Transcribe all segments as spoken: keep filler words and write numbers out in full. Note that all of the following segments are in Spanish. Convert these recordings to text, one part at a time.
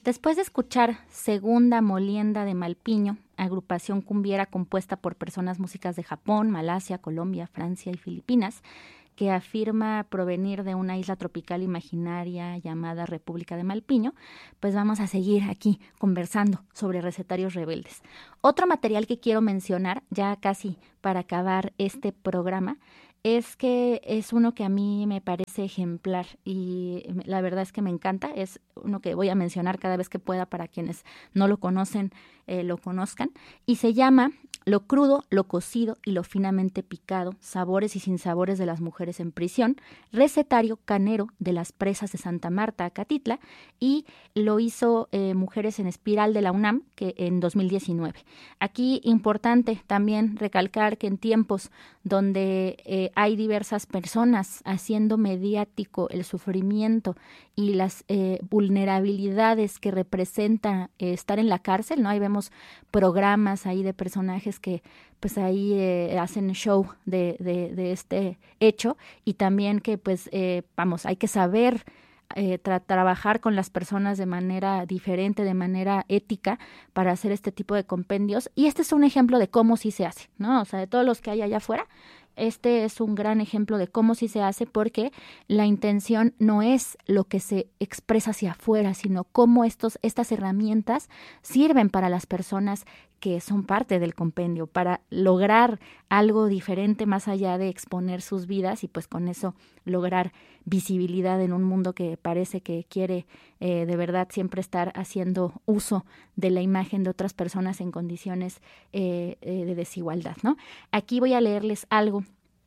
Después de escuchar Segunda Molienda de Malpiño, agrupación cumbiera compuesta por personas músicas de Japón, Malasia, Colombia, Francia y Filipinas, que afirma provenir de una isla tropical imaginaria llamada República de Malpiño, pues vamos a seguir aquí conversando sobre Recetarios Rebeldes. Otro material que quiero mencionar, ya casi para acabar este programa, es que es uno que a mí me parece ejemplar y la verdad es que me encanta. Es uno que voy a mencionar cada vez que pueda para quienes no lo conocen, eh, lo conozcan. Y se llama Lo crudo, lo cocido y lo finamente picado, sabores y sinsabores de las mujeres en prisión, recetario canero de las presas de Santa Marta, Acatitla, y lo hizo eh, Mujeres en Espiral de la UNAM que en dos mil diecinueve. Aquí importante también recalcar que en tiempos donde eh, hay diversas personas haciendo mediático el sufrimiento y las eh, vulnerabilidades que representa eh, estar en la cárcel, ¿no? Ahí vemos programas ahí de personajes que pues ahí eh, hacen show de, de, de este hecho y también que pues eh, vamos, hay que saber Eh, tra- trabajar con las personas de manera diferente, de manera ética para hacer este tipo de compendios. Y este es un ejemplo de cómo sí se hace, ¿no? O sea, de todos los que hay allá afuera, este es un gran ejemplo de cómo sí se hace porque la intención no es lo que se expresa hacia afuera, sino cómo estos, estas herramientas sirven para las personas que son parte del compendio, para lograr algo diferente más allá de exponer sus vidas y pues con eso lograr visibilidad en un mundo que parece que quiere eh, de verdad siempre estar haciendo uso de la imagen de otras personas en condiciones eh, eh, de desigualdad, ¿no? Aquí voy a leerles algo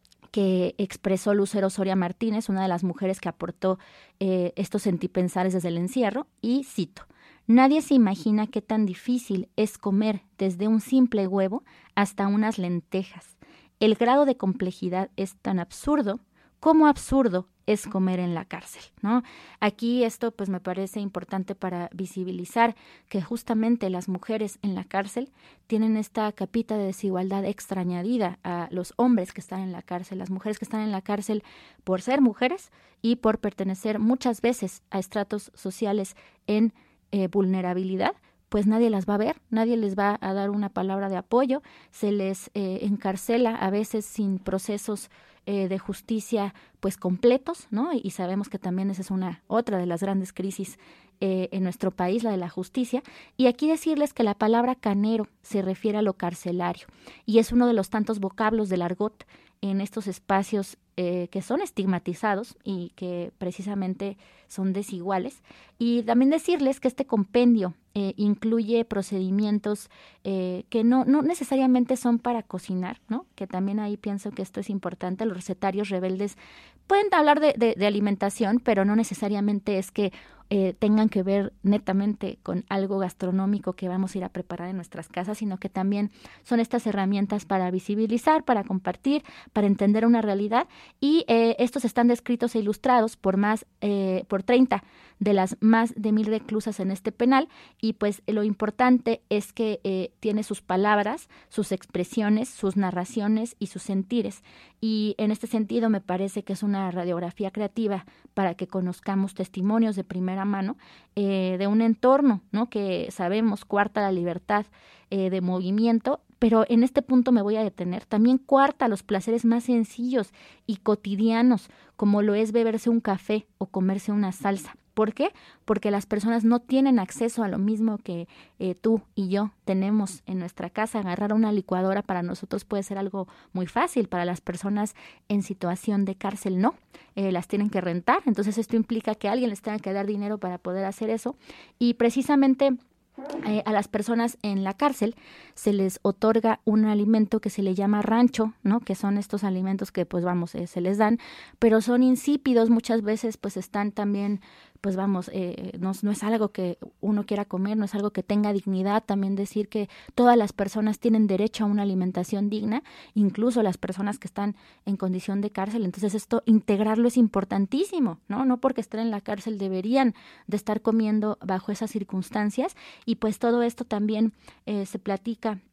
que expresó Lucero Soria Martínez, una de las mujeres que aportó eh, estos sentipensares desde el encierro, y cito: nadie se imagina qué tan difícil es comer desde un simple huevo hasta unas lentejas. El grado de complejidad es tan absurdo como absurdo es comer en la cárcel, ¿no? Aquí esto pues me parece importante para visibilizar que justamente las mujeres en la cárcel tienen esta capita de desigualdad extra añadida a los hombres que están en la cárcel, las mujeres que están en la cárcel por ser mujeres y por pertenecer muchas veces a estratos sociales en eh, vulnerabilidad, pues nadie las va a ver, nadie les va a dar una palabra de apoyo, se les eh, encarcela a veces sin procesos eh, de justicia pues completos, ¿no? Y, y sabemos que también esa es una otra de las grandes crisis eh, en nuestro país, la de la justicia. Y aquí decirles que la palabra canero se refiere a lo carcelario y es uno de los tantos vocablos del argot en estos espacios eh, que son estigmatizados y que precisamente son desiguales. Y también decirles que este compendio eh, incluye procedimientos eh, que no, no necesariamente son para cocinar, ¿no? Que también ahí pienso que esto es importante. Los recetarios rebeldes pueden hablar de, de, de alimentación, pero no necesariamente es que eh, tengan que ver netamente con algo gastronómico que vamos a ir a preparar en nuestras casas, sino que también son estas herramientas para visibilizar, para compartir, para entender una realidad. Y eh, estos están descritos e ilustrados por más eh, por treinta de las más de mil reclusas en este penal, y pues lo importante es que eh, tiene sus palabras, sus expresiones, sus narraciones y sus sentires, y en este sentido me parece que es una radiografía creativa para que conozcamos testimonios de primera mano eh, de un entorno, ¿no?, que sabemos coarta la libertad eh, de movimiento, pero en este punto me voy a detener. También coarta los placeres más sencillos y cotidianos, como lo es beberse un café o comerse una salsa. ¿Por qué? Porque las personas no tienen acceso a lo mismo que eh, tú y yo tenemos en nuestra casa. Agarrar una licuadora para nosotros puede ser algo muy fácil, para las personas en situación de cárcel no, eh, las tienen que rentar. Entonces esto implica que alguien les tenga que dar dinero para poder hacer eso, y precisamente Eh, a las personas en la cárcel se les otorga un alimento que se le llama rancho, ¿no?, que son estos alimentos que pues vamos, eh, se les dan, pero son insípidos, muchas veces pues están también, pues vamos, eh, no, no es algo que uno quiera comer, no es algo que tenga dignidad. También decir que todas las personas tienen derecho a una alimentación digna, incluso las personas que están en condición de cárcel. Entonces esto, integrarlo es importantísimo, ¿no? No porque estén en la cárcel deberían de estar comiendo bajo esas circunstancias. Y pues todo esto también eh, se platica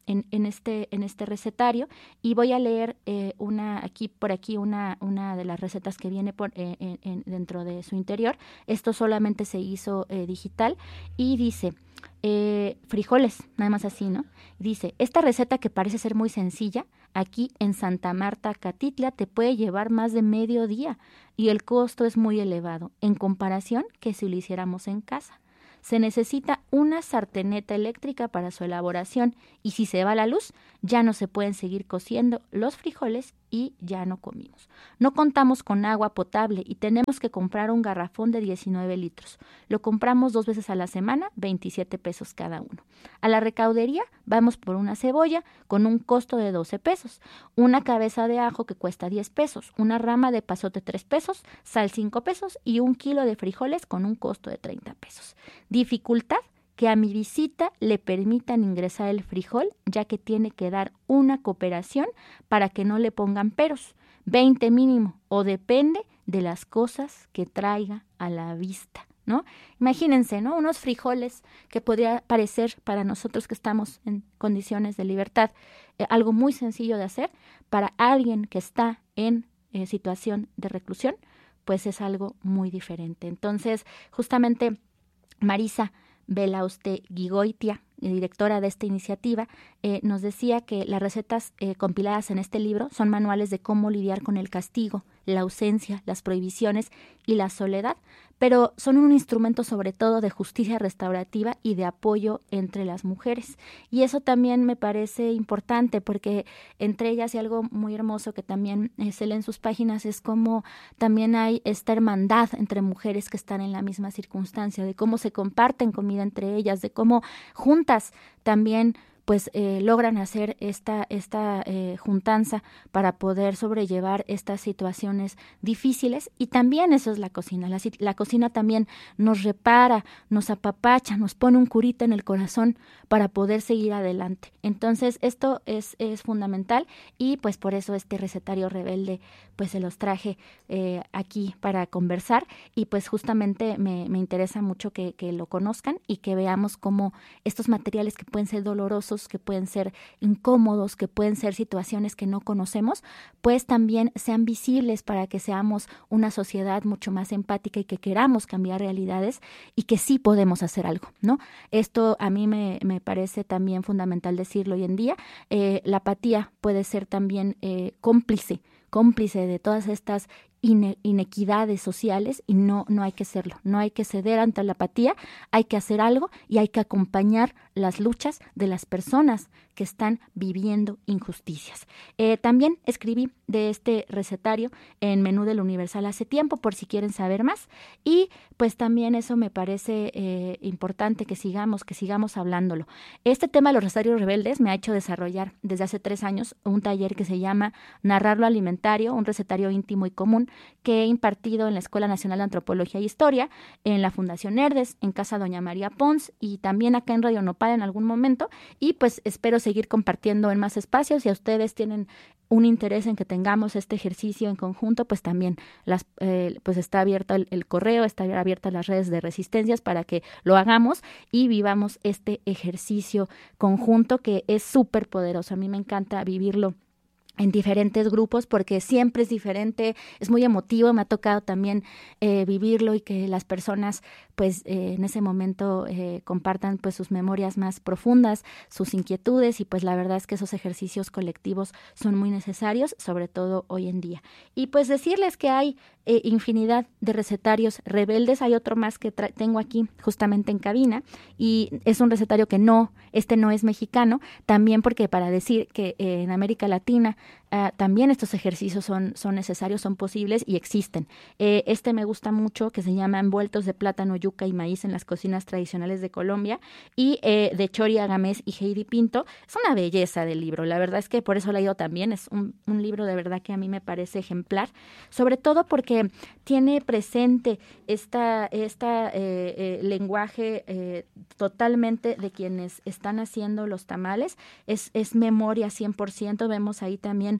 en, en, este, en este recetario, y voy a leer eh, una aquí por aquí una, una de las recetas que viene por, eh, en, en, dentro de su interior. Esto solamente se hizo eh, digital y dice... Eh, frijoles, nada más así, ¿no? Dice, esta receta que parece ser muy sencilla, aquí en Santa Marta, Catitla, te puede llevar más de medio día y el costo es muy elevado en comparación que si lo hiciéramos en casa. Se necesita una sarteneta eléctrica para su elaboración y si se va la luz, ya no se pueden seguir cociendo los frijoles y ya no comimos. No contamos con agua potable y tenemos que comprar un garrafón de diecinueve litros. Lo compramos dos veces a la semana, veintisiete pesos cada uno. A la recaudería vamos por una cebolla con un costo de doce pesos, una cabeza de ajo que cuesta diez pesos, una rama de pasote tres pesos, sal cinco pesos y un kilo de frijoles con un costo de treinta pesos. Dificultad: que a mi visita le permitan ingresar el frijol, ya que tiene que dar una cooperación para que no le pongan peros, veinte mínimo, o depende de las cosas que traiga a la vista, ¿no? Imagínense, ¿no? Unos frijoles que podría parecer para nosotros que estamos en condiciones de libertad eh, algo muy sencillo de hacer, para alguien que está en eh, situación de reclusión, pues es algo muy diferente. Entonces, justamente Marisa Belauste Gigoitia, directora de esta iniciativa, eh, nos decía que las recetas eh, compiladas en este libro son manuales de cómo lidiar con el castigo, la ausencia, las prohibiciones y la soledad, pero son un instrumento sobre todo de justicia restaurativa y de apoyo entre las mujeres. Y eso también me parece importante porque entre ellas, y algo muy hermoso que también eh, se lee en sus páginas, es cómo también hay esta hermandad entre mujeres que están en la misma circunstancia, de cómo se comparten comida entre ellas, de cómo juntas también pues eh, logran hacer esta, esta eh, juntanza para poder sobrellevar estas situaciones difíciles. Y también eso es la cocina. La, la cocina también nos repara, nos apapacha, nos pone un curita en el corazón para poder seguir adelante. Entonces esto es, es fundamental y pues por eso este recetario rebelde pues se los traje eh, aquí para conversar y pues justamente me, me interesa mucho que, que lo conozcan y que veamos cómo estos materiales que pueden ser dolorosos, que pueden ser incómodos, que pueden ser situaciones que no conocemos, pues también sean visibles para que seamos una sociedad mucho más empática y que queramos cambiar realidades y que sí podemos hacer algo, ¿no? Esto a mí me, me parece también fundamental decirlo hoy en día. Eh, la apatía puede ser también eh, cómplice, cómplice de todas estas ine- inequidades sociales y no, no hay que serlo, no hay que ceder ante la apatía, hay que hacer algo y hay que acompañar las luchas de las personas que están viviendo injusticias. Eh, también escribí de este recetario en Menú del Universal hace tiempo, por si quieren saber más, y pues también eso me parece eh, importante que sigamos, que sigamos hablándolo. Este tema de los recetarios rebeldes me ha hecho desarrollar desde hace tres años un taller que se llama Narrar lo Alimentario, un recetario íntimo y común que he impartido en la Escuela Nacional de Antropología e Historia, en la Fundación Herdes, en Casa Doña María Pons y también acá en Radio Nopal en algún momento, y pues espero seguir compartiendo en más espacios. Si a ustedes tienen un interés en que tengamos este ejercicio en conjunto, pues también las, eh, pues está abierto el, el correo, está abiertas las redes de resistencias para que lo hagamos y vivamos este ejercicio conjunto que es súper poderoso. A mí me encanta vivirlo en diferentes grupos porque siempre es diferente, es muy emotivo, me ha tocado también eh, vivirlo y que las personas pues eh, en ese momento eh, compartan pues sus memorias más profundas, sus inquietudes y pues la verdad es que esos ejercicios colectivos son muy necesarios, sobre todo hoy en día. Y pues decirles que hay eh, infinidad de recetarios rebeldes, hay otro más que tra- tengo aquí justamente en cabina y es un recetario que no, este no es mexicano, también porque para decir que eh, en América Latina Uh, también estos ejercicios son, son necesarios, son posibles y existen. Eh, este me gusta mucho, que se llama Envueltos de plátano, yuca y maíz en las cocinas tradicionales de Colombia, y eh, de Chori Agamés y Heidi Pinto. Es una belleza del libro, la verdad es que por eso lo he leído también, es un, un libro de verdad que a mí me parece ejemplar, sobre todo porque tiene presente esta, esta eh, eh, lenguaje eh, totalmente de quienes están haciendo los tamales, es, es memoria cien por ciento, vemos ahí también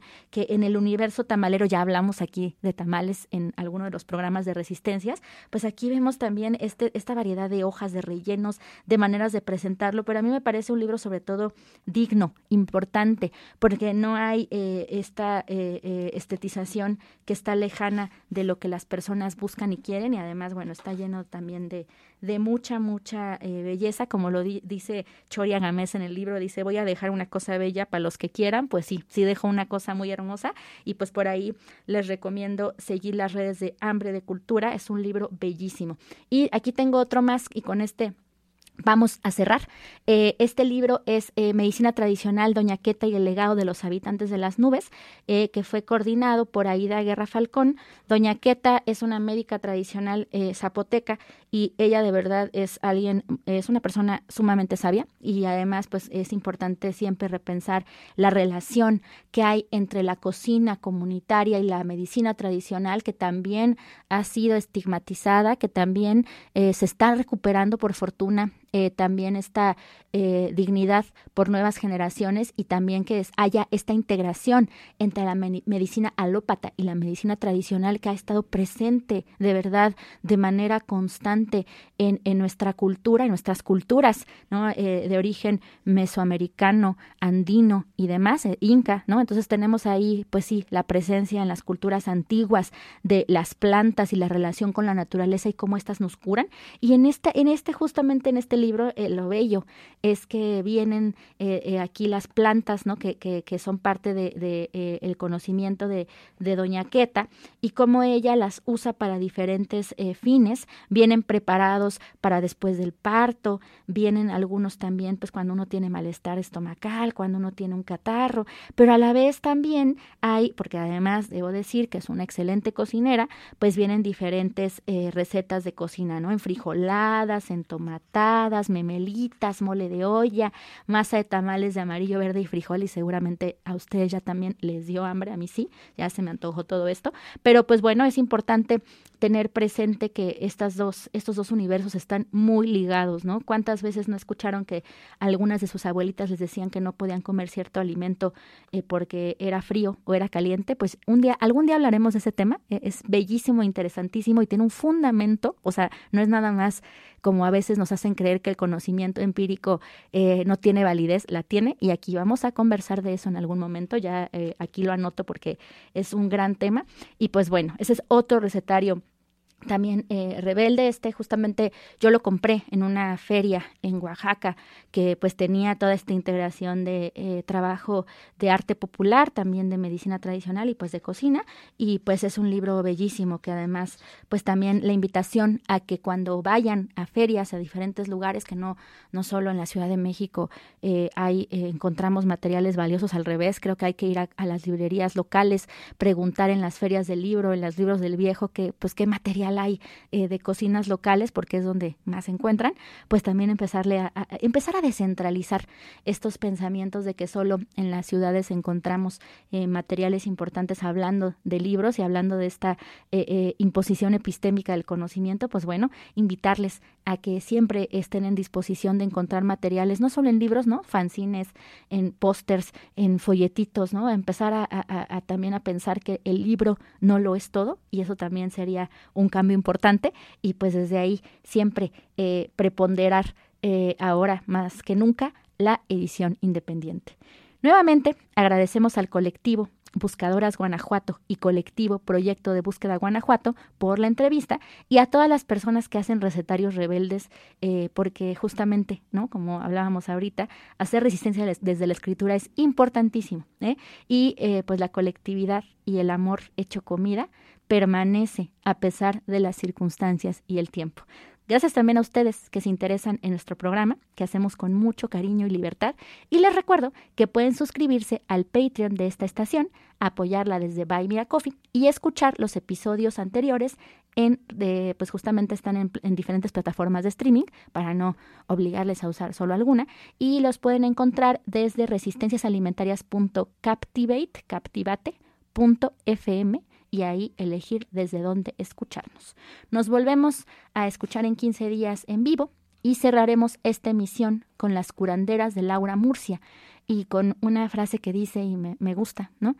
que en el universo tamalero, ya hablamos aquí de tamales en alguno de los programas de Resistencias, pues aquí vemos también este, esta variedad de hojas, de rellenos, de maneras de presentarlo, pero a mí me parece un libro sobre todo digno, importante, porque no hay eh, esta eh, eh, estetización que está lejana de lo que las personas buscan y quieren, y además, bueno, está lleno también de, de mucha, mucha eh, belleza, como lo di, dice Choria Gamés en el libro, dice, voy a dejar una cosa bella para los que quieran, pues sí, sí dejo una cosa muy hermosa, y pues por ahí les recomiendo seguir las redes de Hambre de Cultura, es un libro bellísimo. Y aquí tengo otro más, y con este vamos a cerrar. Eh, este libro es eh, Medicina Tradicional, Doña Queta y el legado de los habitantes de las nubes, eh, que fue coordinado por Aida Guerra Falcón. Doña Queta es una médica tradicional eh, zapoteca, y ella de verdad es alguien, es una persona sumamente sabia, y además pues es importante siempre repensar la relación que hay entre la cocina comunitaria y la medicina tradicional, que también ha sido estigmatizada, que también eh, se está recuperando por fortuna. Eh, también esta eh, dignidad por nuevas generaciones, y también que es, haya esta integración entre la me- medicina alópata y la medicina tradicional, que ha estado presente de verdad de manera constante en, en nuestra cultura, en nuestras culturas, ¿no? Eh, de origen mesoamericano, andino y demás, eh, inca, ¿no? Entonces tenemos ahí, pues sí, la presencia en las culturas antiguas de las plantas y la relación con la naturaleza y cómo éstas nos curan. Y en este, en este justamente en este libro, eh, lo bello es que vienen eh, eh, aquí las plantas, ¿no? que, que, que son parte de, de eh, el conocimiento de, de Doña Queta, y cómo ella las usa para diferentes eh, fines. Vienen preparados para después del parto, vienen algunos también pues cuando uno tiene malestar estomacal, cuando uno tiene un catarro, pero a la vez también hay, porque además debo decir que es una excelente cocinera, pues vienen diferentes eh, recetas de cocina, ¿no? Enfrijoladas, entomatadas, memelitas, mole de olla, masa de tamales de amarillo, verde y frijol, y seguramente a ustedes ya también les dio hambre, a mí sí, ya se me antojó todo esto, pero pues bueno, es importante tener presente que estas dos, estos dos universos están muy ligados, ¿no? ¿Cuántas veces no escucharon que algunas de sus abuelitas les decían que no podían comer cierto alimento eh, porque era frío o era caliente? Pues un día, algún día hablaremos de ese tema, eh, es bellísimo, interesantísimo y tiene un fundamento, o sea, no es nada más como a veces nos hacen creer que el conocimiento empírico eh, no tiene validez, la tiene, y aquí vamos a conversar de eso en algún momento, ya eh, aquí lo anoto porque es un gran tema, y pues bueno, ese es otro recetario también eh, rebelde. Este justamente yo lo compré en una feria en Oaxaca, que pues tenía toda esta integración de eh, trabajo de arte popular, también de medicina tradicional y pues de cocina, y pues es un libro bellísimo, que además pues también la invitación a que cuando vayan a ferias a diferentes lugares, que no, no solo en la Ciudad de México eh, hay, eh, encontramos materiales valiosos, al revés, creo que hay que ir a, a las librerías locales, preguntar en las ferias del libro, en los libros del viejo, que pues qué material hay eh, de cocinas locales, porque es donde más se encuentran, pues también empezarle a, a empezar a descentralizar estos pensamientos de que solo en las ciudades encontramos eh, materiales importantes hablando de libros y hablando de esta eh, eh, imposición epistémica del conocimiento. Pues bueno, invitarles a que siempre estén en disposición de encontrar materiales, no solo en libros, ¿no? Fanzines, en pósters, en folletitos, ¿no? Empezar a, a, a también a pensar que el libro no lo es todo, y eso también sería un cambio importante, y pues desde ahí siempre eh, preponderar eh, ahora más que nunca la edición independiente. Nuevamente agradecemos al colectivo Buscadoras Guanajuato y colectivo Proyecto de Búsqueda Guanajuato por la entrevista, y a todas las personas que hacen recetarios rebeldes, eh, porque justamente, ¿no? Como hablábamos ahorita, hacer resistencia desde la escritura es importantísimo, ¿eh? Y eh, pues la colectividad y el amor hecho comida permanece a pesar de las circunstancias y el tiempo. Gracias también a ustedes que se interesan en nuestro programa, que hacemos con mucho cariño y libertad. Y les recuerdo que pueden suscribirse al Patreon de esta estación, apoyarla desde Buy Me a Coffee y escuchar los episodios anteriores en, de, pues justamente están en, en diferentes plataformas de streaming para no obligarles a usar solo alguna. Y los pueden encontrar desde resistenciasalimentarias punto captivate, captivate punto f m, y ahí elegir desde dónde escucharnos. Nos volvemos a escuchar en quince días en vivo, y cerraremos esta emisión con Las curanderas de Laura Murcia, y con una frase que dice, y me, me gusta, ¿no?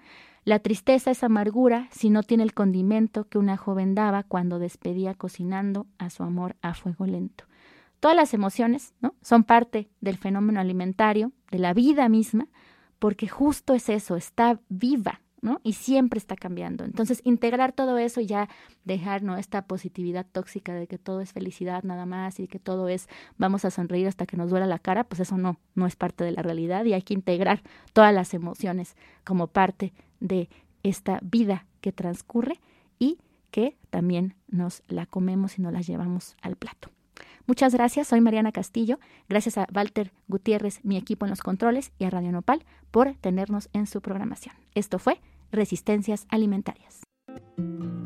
La tristeza es amargura si no tiene el condimento que una joven daba cuando despedía cocinando a su amor a fuego lento. Todas las emociones, ¿no?, son parte del fenómeno alimentario, de la vida misma, porque justo es eso, está viva, ¿no? Y siempre está cambiando. Entonces, integrar todo eso y ya dejar, ¿no?, esta positividad tóxica de que todo es felicidad nada más y que todo es vamos a sonreír hasta que nos duela la cara, pues eso no, no es parte de la realidad y hay que integrar todas las emociones como parte de esta vida que transcurre y que también nos la comemos y nos la llevamos al plato. Muchas gracias, soy Mariana Castillo, gracias a Walter Gutiérrez, mi equipo en los controles, y a Radio Nopal por tenernos en su programación. Esto fue Resistencias Alimentarias.